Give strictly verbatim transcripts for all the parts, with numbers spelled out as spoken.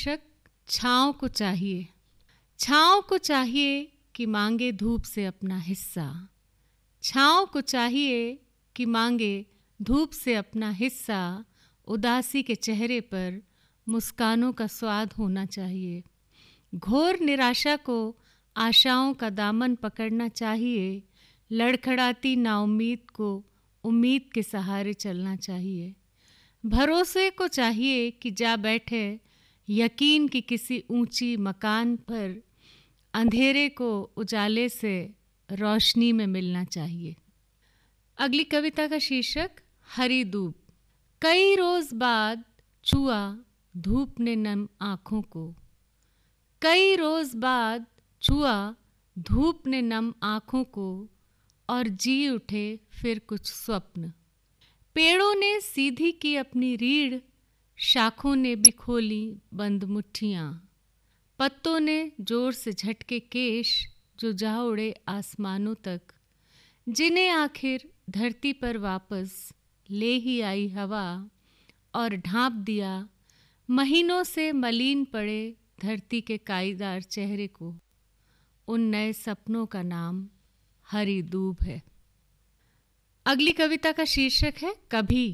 शीर्षक छाँव को चाहिए। छाँव को चाहिए कि मांगे धूप से अपना हिस्सा। छाँव को चाहिए कि मांगे धूप से अपना हिस्सा। उदासी के चेहरे पर मुस्कानों का स्वाद होना चाहिए। घोर निराशा को आशाओं का दामन पकड़ना चाहिए। लड़खड़ाती नाउम्मीद को उम्मीद के सहारे चलना चाहिए। भरोसे को चाहिए कि जा बैठे यकीन की किसी ऊंची मकान पर। अंधेरे को उजाले से रोशनी में मिलना चाहिए। अगली कविता का शीर्षक हरी धूप। कई रोज बाद छुआ धूप ने नम आँखों को। कई रोज बाद छुआ धूप ने नम आँखों को और जी उठे फिर कुछ स्वप्न। पेड़ों ने सीधी की अपनी रीढ़, शाखों ने भी खोली बंद मुट्ठियाँ। पत्तों ने जोर से झटके केश जो जा उड़े आसमानों तक, जिन्हें आखिर धरती पर वापस ले ही आई हवा और ढांप दिया महीनों से मलिन पड़े धरती के काईदार चेहरे को। उन नए सपनों का नाम हरी दूब है। अगली कविता का शीर्षक है कभी।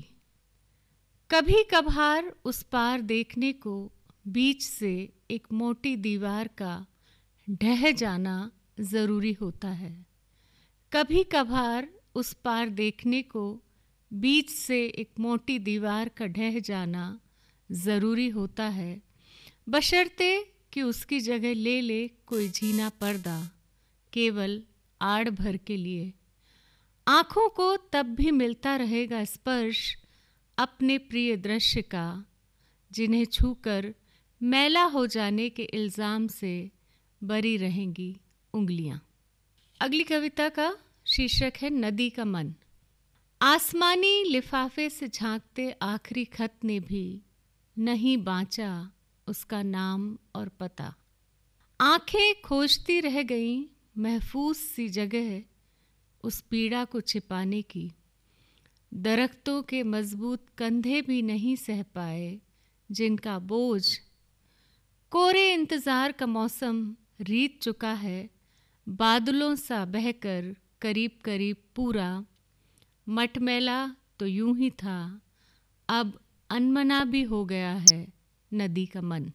कभी कभार उस पार देखने को बीच से एक मोटी दीवार का ढह जाना ज़रूरी होता है। कभी कभार उस पार देखने को बीच से एक मोटी दीवार का ढह जाना ज़रूरी होता है, बशर्ते कि उसकी जगह ले ले कोई झीना पर्दा, केवल आड़ भर के लिए। आँखों को तब भी मिलता रहेगा स्पर्श अपने प्रिय दृश्य का, जिन्हें छूकर मैला हो जाने के इल्ज़ाम से बरी रहेंगी उंगलियां। अगली कविता का शीर्षक है नदी का मन। आसमानी लिफाफे से झांकते आखिरी खत ने भी नहीं बाँचा उसका नाम और पता। आंखें खोजती रह गईं महफूज सी जगह उस पीड़ा को छिपाने की। दरख्तों के मजबूत कंधे भी नहीं सह पाए जिनका बोझ। कोरे इंतज़ार का मौसम रीत चुका है, बादलों सा बहकर करीब करीब पूरा। मटमैला तो यूं ही था, अब अनमना भी हो गया है नदी का मन।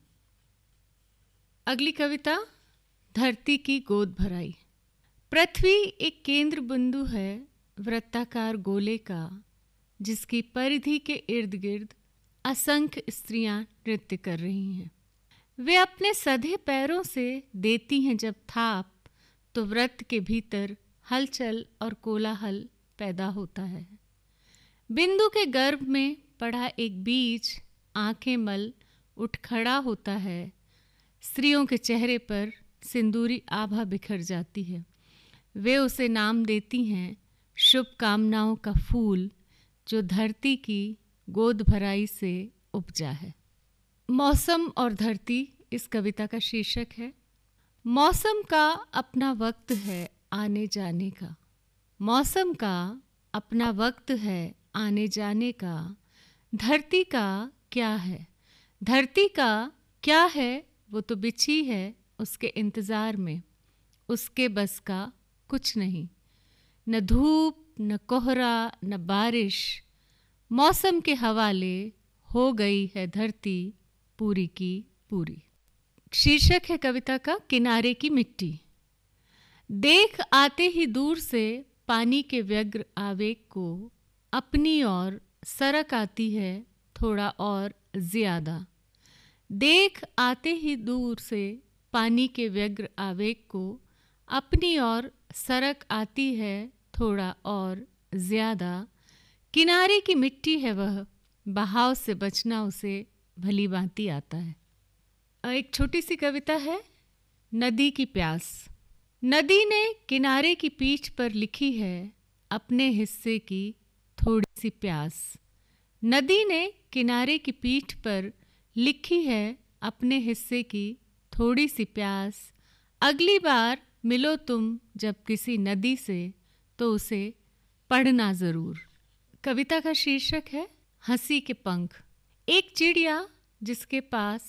अगली कविता धरती की गोद भराई। पृथ्वी एक केंद्र बिंदु है वृत्ताकार गोले का, जिसकी परिधि के इर्द गिर्द असंख्य स्त्रियां नृत्य कर रही हैं। वे अपने सधे पैरों से देती हैं जब थाप, तो वृत्त के भीतर हलचल और कोलाहल पैदा होता है। बिंदु के गर्भ में पड़ा एक बीज आंखें मल उठ खड़ा होता है। स्त्रियों के चेहरे पर सिंदूरी आभा बिखर जाती है। वे उसे नाम देती हैं शुभकामनाओं का फूल, जो धरती की गोद भराई से उपजा है। मौसम और धरती इस कविता का शीर्षक है। मौसम का अपना वक्त है आने जाने का। मौसम का अपना वक्त है आने जाने का। धरती का क्या है? धरती का क्या है? वो तो बिछी है उसके इंतज़ार में। उसके बस का कुछ नहीं, न धूप न कोहरा न बारिश। मौसम के हवाले हो गई है धरती पूरी की पूरी। शीर्षक है कविता का किनारे की मिट्टी। देख आते ही दूर से पानी के व्यग्र आवेग को अपनी ओर सरक आती है थोड़ा और ज़्यादा। देख आते ही दूर से पानी के व्यग्र आवेग को अपनी ओर सरक आती है थोड़ा और ज़्यादा। किनारे की मिट्टी है वह, बहाव से बचना उसे भली भांति आता है। एक छोटी सी कविता है नदी की प्यास। नदी ने किनारे की पीठ पर लिखी है अपने हिस्से की थोड़ी सी प्यास। नदी ने किनारे की पीठ पर लिखी है अपने हिस्से की थोड़ी सी प्यास। अगली बार मिलो तुम जब किसी नदी से, तो उसे पढ़ना ज़रूर। कविता का शीर्षक है हंसी के पंख। एक चिड़िया जिसके पास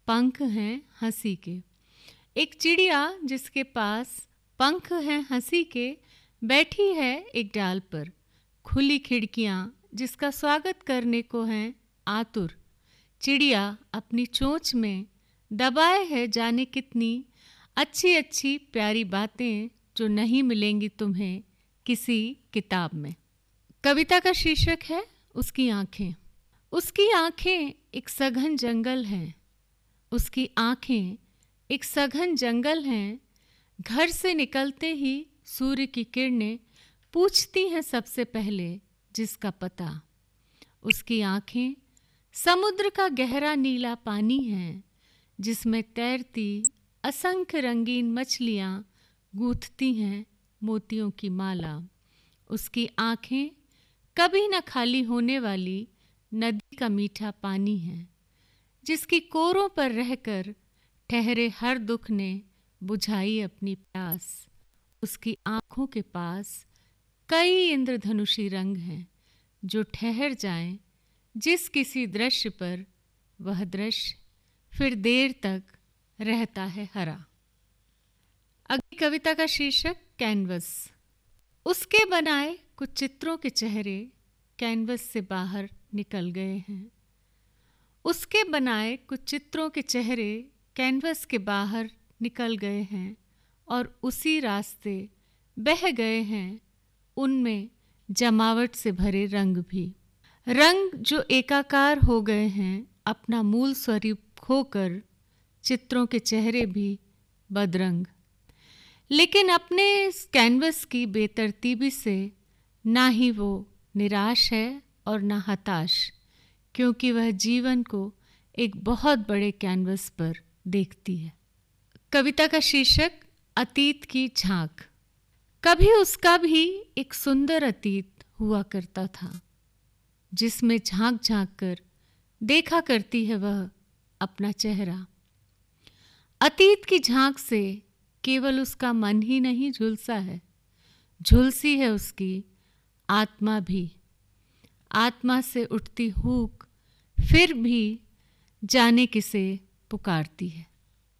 पंख हैं हंसी के। एक चिड़िया जिसके पास पंख हैं हंसी के, बैठी है एक डाल पर। खुली खिड़कियाँ जिसका स्वागत करने को हैं आतुर। चिड़िया अपनी चोंच में दबाए है जाने कितनी अच्छी अच्छी प्यारी बातें, जो नहीं मिलेंगी तुम्हें किसी किताब में। कविता का शीर्षक है उसकी आँखें। उसकी आँखें एक सघन जंगल हैं, उसकी आँखें एक सघन जंगल हैं। घर से निकलते ही सूर्य की किरणें पूछती हैं सबसे पहले जिसका पता। उसकी आँखें समुद्र का गहरा नीला पानी है, जिसमें तैरती असंख्य रंगीन मछलियाँ गूंथती हैं मोतियों की माला। उसकी आँखें कभी न खाली होने वाली नदी का मीठा पानी है, जिसकी कोरों पर रहकर ठहरे हर दुख ने बुझाई अपनी प्यास। उसकी आँखों के पास कई इंद्रधनुषी रंग हैं, जो ठहर जाएं जिस किसी दृश्य पर, वह दृश्य फिर देर तक रहता है हरा। अगली कविता का शीर्षक कैनवस। उसके बनाए कुछ चित्रों के चेहरे कैनवस से बाहर निकल गए हैं। उसके बनाए कुछ चित्रों के चेहरे कैनवस के बाहर निकल गए हैं और उसी रास्ते बह गए हैं उनमें जमावट से भरे रंग भी। रंग जो एकाकार हो गए हैं अपना मूल स्वरूप खोकर, चित्रों के चेहरे भी बदरंग। लेकिन अपने इस कैनवस की बेतरतीबी से ना ही वो निराश है और ना हताश, क्योंकि वह जीवन को एक बहुत बड़े कैनवस पर देखती है। कविता का शीर्षक अतीत की झांक। कभी उसका भी एक सुंदर अतीत हुआ करता था, जिसमें झांक झांक कर देखा करती है वह अपना चेहरा। अतीत की झांक से केवल उसका मन ही नहीं झुलसा है, झुलसी है उसकी आत्मा भी। आत्मा से उठती हूक फिर भी जाने किसे पुकारती है।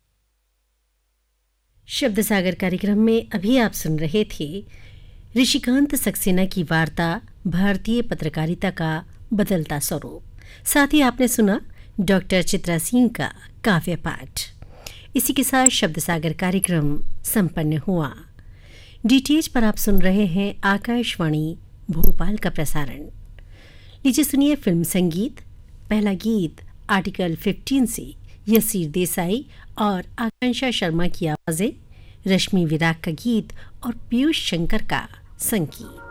शब्द सागर कार्यक्रम में अभी आप सुन रहे थे ऋषिकांत सक्सेना की वार्ता भारतीय पत्रकारिता का बदलता स्वरूप। साथ ही आपने सुना डॉक्टर चित्रा सिंह का काव्य पाठ। इसी के साथ शब्द सागर कार्यक्रम संपन्न हुआ। डीटीएच पर आप सुन रहे हैं आकाशवाणी भोपाल का प्रसारण। नीचे सुनिए फिल्म संगीत। पहला गीत आर्टिकल पंद्रह से यसीर देसाई और आकांक्षा शर्मा की आवाजें, रश्मि विराग का गीत और पीयूष शंकर का संगीत।